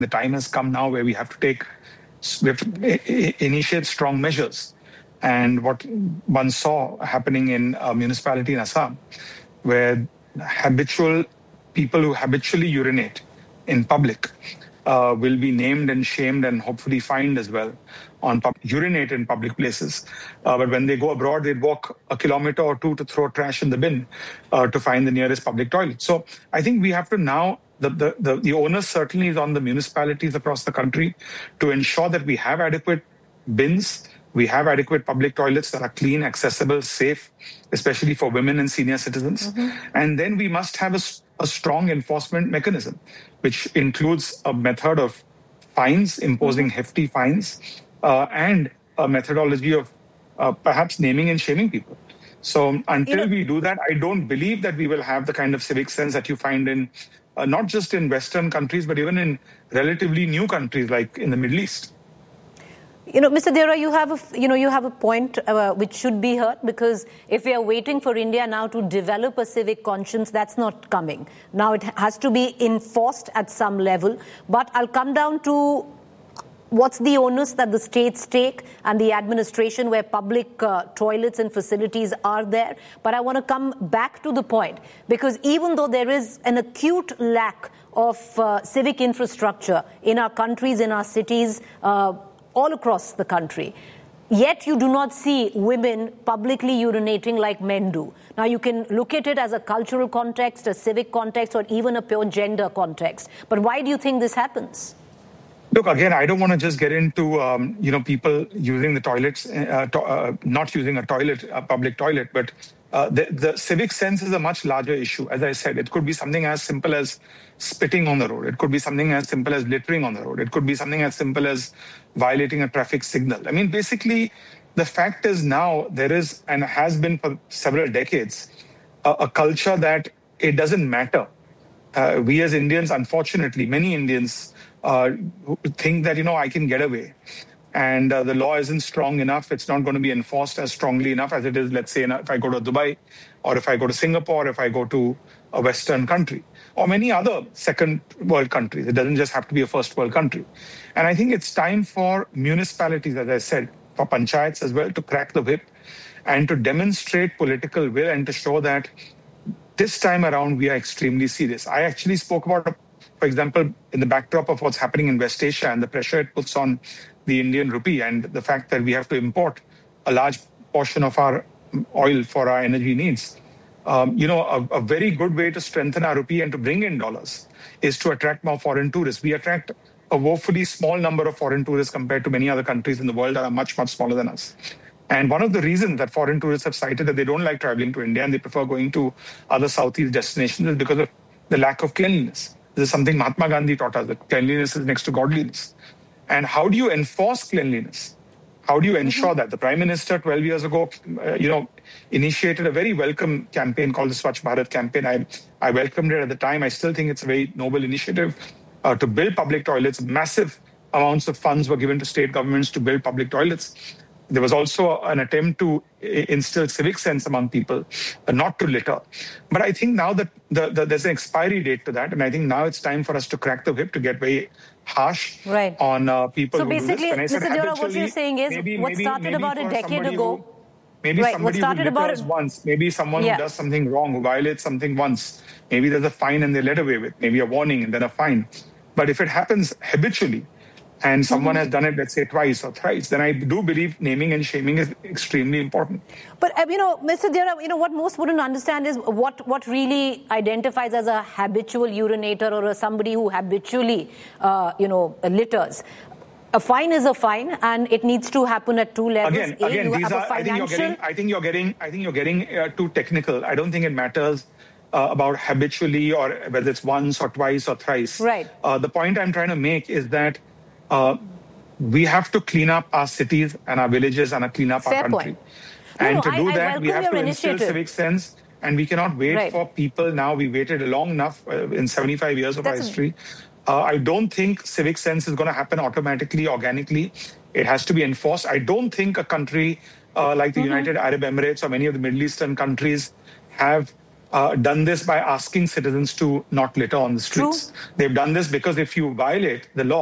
the time has come now where we have to initiate strong measures. And what one saw happening in a municipality in Assam, where people who habitually urinate in public will be named and shamed and hopefully fined as well urinate in public places. But when they go abroad, they walk a kilometer or two to throw trash in the bin to find the nearest public toilet. So I think we have to now, the onus certainly is on the municipalities across the country to ensure that we have adequate bins, we have adequate public toilets that are clean, accessible, safe, especially for women and senior citizens. And then we must have a strong enforcement mechanism, which includes a method of fines, imposing hefty fines, and a methodology of perhaps naming and shaming people. So until we do that, I don't believe that we will have the kind of civic sense that you find in not just in Western countries, but even in relatively new countries like in the Middle East. Mr. Deora, you have a point which should be heard, because if we are waiting for India now to develop a civic conscience, that's not coming. Now it has to be enforced at some level. But I'll come down to what's the onus that the states take and the administration where public toilets and facilities are there. But I want to come back to the point, because even though there is an acute lack of civic infrastructure in our countries, in our cities, all across the country, yet you do not see women publicly urinating like men do. Now, you can look at it as a cultural context, a civic context, or even a pure gender context. But why do you think this happens? Look, again, I don't want to just get into, people using the toilets, not using a public toilet, but the civic sense is a much larger issue. As I said, it could be something as simple as spitting on the road. It could be something as simple as littering on the road. It could be something as simple as violating a traffic signal. I mean, basically, the fact is now there is, and has been for several decades, a culture that it doesn't matter. We as Indians, unfortunately, many Indians think that, I can get away. And the law isn't strong enough. It's not going to be enforced as strongly enough as it is, let's say, if I go to Dubai, or if I go to Singapore, if I go to a Western country, or many other second world countries. It doesn't just have to be a first world country. And I think it's time for municipalities, as I said, for panchayats as well, to crack the whip and to demonstrate political will and to show that this time around we are extremely serious. I actually spoke about, for example, in the backdrop of what's happening in West Asia and the pressure it puts on the Indian rupee and the fact that we have to import a large portion of our oil for our energy needs. A very good way to strengthen our rupee and to bring in dollars is to attract more foreign tourists. We attract a woefully small number of foreign tourists compared to many other countries in the world that are much, much smaller than us. And one of the reasons that foreign tourists have cited that they don't like traveling to India and they prefer going to other Southeast destinations is because of the lack of cleanliness. This is something Mahatma Gandhi taught us, that cleanliness is next to godliness. And how do you enforce cleanliness? How do you ensure that? The Prime Minister 12 years ago, initiated a very welcome campaign called the Swachh Bharat campaign. I welcomed it at the time. I still think it's a very noble initiative to build public toilets. Massive amounts of funds were given to state governments to build public toilets. There was also an attempt to instill civic sense among people, not to litter. But I think now that there's an expiry date to that, and I think now it's time for us to crack the whip, to get very harsh on people who do this. So basically, Mr. Deora, what you're saying is what started about a decade ago. Maybe somebody who litters once, maybe someone who does something wrong, who violates something once, maybe there's a fine and they're let away with, maybe a warning and then a fine. But if it happens habitually, and someone has done it, let's say, twice or thrice, then I do believe naming and shaming is extremely important. But, Mr. Deora, what most wouldn't understand is what really identifies as a habitual urinator or somebody who habitually, litters. A fine is a fine, and it needs to happen at two levels. I think you're getting too technical. I don't think it matters about habitually or whether it's once or twice or thrice. Right. The point I'm trying to make is that we have to clean up our cities and our villages and clean up our country. And to do that, we have to instill civic sense. And we cannot wait for people now. We waited long enough in 75 years of our history. I don't think civic sense is going to happen automatically, organically. It has to be enforced. I don't think a country like the United Arab Emirates or many of the Middle Eastern countries have done this by asking citizens to not litter on the streets. True. They've done this because if you violate the law,